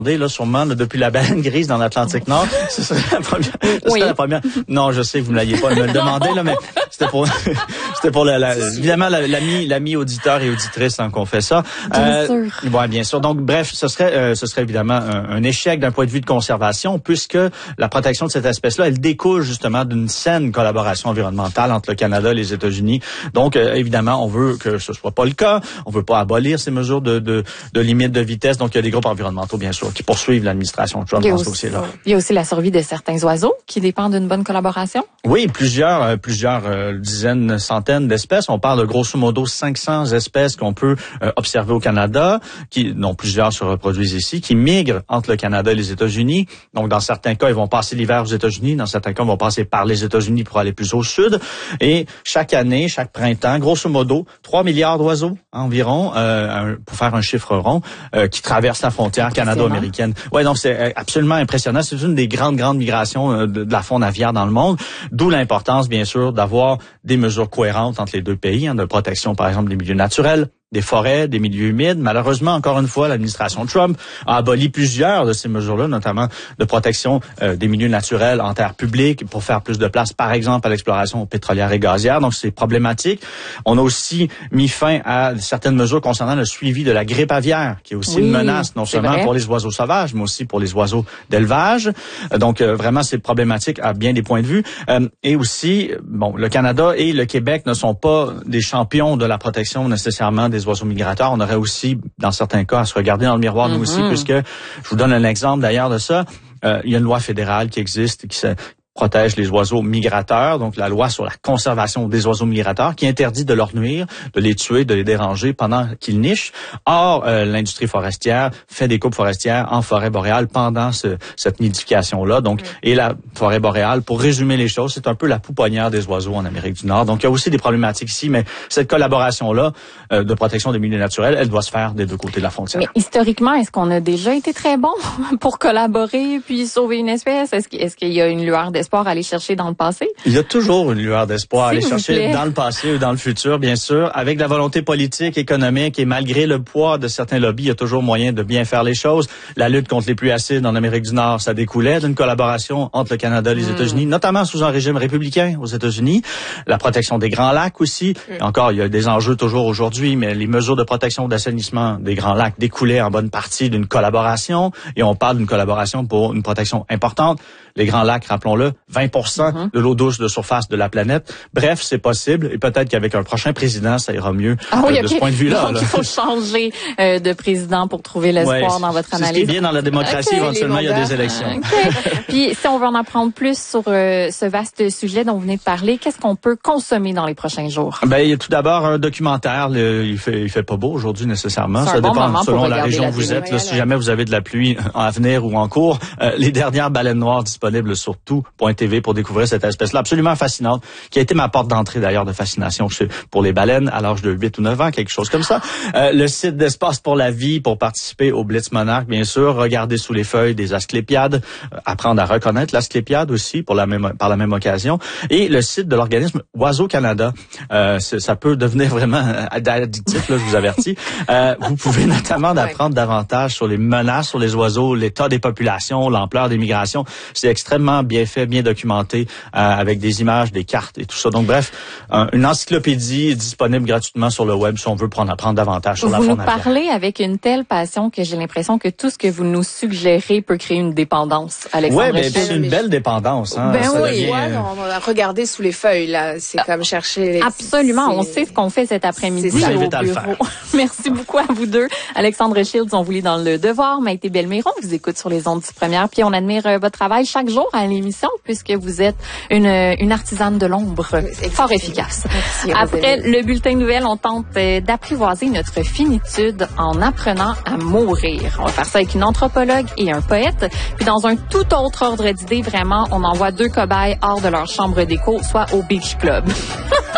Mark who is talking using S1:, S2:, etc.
S1: Là, sûrement, depuis la baleine grise dans l'Atlantique Nord. Ce serait la première. La première. Non, je sais que vous ne l'ayez pas me le demandé, là, mais c'était pour évidemment, l'ami auditeur et auditrice, hein, qu'on fait ça.
S2: Bien sûr.
S1: Ouais, bien sûr. Donc, bref, ce serait évidemment un échec d'un point de vue de conservation, puisque la protection de cette espèce-là, elle découle justement d'une saine collaboration environnementale entre le Canada et les États-Unis. Donc, évidemment, on veut que ce soit pas le cas. On veut pas abolir ces mesures de limite de vitesse. Donc, il y a des groupes environnementaux, bien sûr, qui poursuivent l'administration Trump dans ce dossier-là.
S2: Il y a aussi la survie de certains oiseaux qui dépendent d'une bonne collaboration.
S1: Oui, plusieurs dizaines, centaines d'espèces. On parle de grosso modo 500 espèces qu'on peut observer au Canada, dont plusieurs se reproduisent ici, qui migrent entre le Canada et les États-Unis. Donc, dans certains cas, ils vont passer l'hiver aux États-Unis. Dans certains cas, ils vont passer par les États-Unis pour aller plus au sud. Et chaque année, chaque printemps, grosso modo, 3 milliards d'oiseaux environ, pour faire un chiffre rond, qui traversent la frontière canado-américaine. Ouais, donc c'est absolument impressionnant. C'est une des grandes migrations de la faune aviaire dans le monde, d'où l'importance, bien sûr, d'avoir des mesures cohérentes entre les deux pays, de protection, par exemple, des milieux naturels, des forêts, des milieux humides. Malheureusement, encore une fois, l'administration Trump a aboli plusieurs de ces mesures-là, notamment de protection des milieux naturels en terre publique pour faire plus de place, par exemple, à l'exploration pétrolière et gazière. Donc, c'est problématique. On a aussi mis fin à certaines mesures concernant le suivi de la grippe aviaire, qui est aussi une menace, non seulement pour les oiseaux sauvages, mais aussi pour les oiseaux d'élevage. Donc, vraiment, c'est problématique à bien des points de vue. Et aussi, le Canada et le Québec ne sont pas des champions de la protection nécessairement des oiseaux migrateurs. On aurait aussi, dans certains cas, à se regarder dans le miroir, nous aussi, puisque, je vous donne un exemple d'ailleurs de ça, il y a une loi fédérale qui existe, qui protège les oiseaux migrateurs, donc la loi sur la conservation des oiseaux migrateurs, qui interdit de leur nuire, de les tuer, de les déranger pendant qu'ils nichent. Or, l'industrie forestière fait des coupes forestières en forêt boréale pendant cette nidification-là. Donc, et la forêt boréale, pour résumer les choses, c'est un peu la pouponnière des oiseaux en Amérique du Nord. Donc, il y a aussi des problématiques ici, mais cette collaboration-là de protection des milieux naturels, elle doit se faire des deux côtés de la frontière.
S2: Mais historiquement, est-ce qu'on a déjà été très bon pour collaborer puis sauver une espèce? Est-ce qu'il y a une lueur d'espoir à aller chercher dans le passé?
S1: Il y a toujours une lueur d'espoir à aller chercher dans le passé ou dans le futur, bien sûr. Avec la volonté politique, économique et malgré le poids de certains lobbies, il y a toujours moyen de bien faire les choses. La lutte contre les pluies acides en Amérique du Nord, ça découlait d'une collaboration entre le Canada et les États-Unis, notamment sous un régime républicain aux États-Unis. La protection des Grands Lacs aussi. Encore, il y a des enjeux toujours aujourd'hui, mais les mesures de protection d'assainissement des Grands Lacs découlaient en bonne partie d'une collaboration. Et on parle d'une collaboration pour une protection importante. Les Grands Lacs, rappelons-le, 20% de l'eau douce de surface de la planète. Bref, c'est possible et peut-être qu'avec un prochain président, ça ira mieux de ce point de vue-là.
S2: Donc, il faut changer de président pour trouver l'espoir dans votre analyse.
S1: C'est ce qui est bien dans la démocratie, éventuellement, il y a des élections.
S2: Puis, si on veut en apprendre plus sur ce vaste sujet dont vous venez de parler, qu'est-ce qu'on peut consommer dans les prochains jours?
S1: Il y a tout d'abord un documentaire. Il fait pas beau aujourd'hui nécessairement. Ça dépend selon la région où vous êtes. Là, si jamais vous avez de la pluie à venir ou en cours, les dernières baleines noires disponibles sur tout.tv pour découvrir cette espèce-là absolument fascinante, qui a été ma porte d'entrée d'ailleurs de fascination pour les baleines à l'âge de 8 ou 9 ans, quelque chose comme ça. Le site d'Espace pour la vie pour participer au Blitz Monarch, bien sûr, regarder sous les feuilles des asclépiades, apprendre à reconnaître l'asclépiade aussi par la même occasion, et le site de l'organisme Oiseaux Canada. Ça peut devenir vraiment addictif, là, je vous avertis. Vous pouvez notamment apprendre davantage sur les menaces sur les oiseaux, l'état des populations, l'ampleur des migrations. C'est extrêmement bien fait, bien documenté, avec des images, des cartes et tout ça. Donc bref, une encyclopédie disponible gratuitement sur le web si on veut apprendre davantage sur la faune aviaire.
S2: Vous nous parlez avec une telle passion que j'ai l'impression que tout ce que vous nous suggérez peut créer une dépendance, Alexandre.
S1: Oui, mais c'est une belle dépendance. Hein,
S3: on va regarder sous les feuilles, là. C'est comme chercher...
S2: Absolument, on sait ce qu'on fait cet après-midi au bureau. Merci beaucoup à vous deux. Alexandre Shields, on vous lit dans Le Devoir. Maïté Belmiron vous écoute sur les ondes du Première. Puis on admire votre travail chaque jour à l'émission puisque vous êtes une artisane de l'ombre fort efficace.
S3: Merci,
S2: après le bulletin de nouvelles, on tente d'apprivoiser notre finitude en apprenant à mourir. On va faire ça avec une anthropologue et un poète. Puis dans un tout autre ordre d'idées, vraiment, on envoie deux cobayes hors de leur chambre d'écho, soit au Beach Club.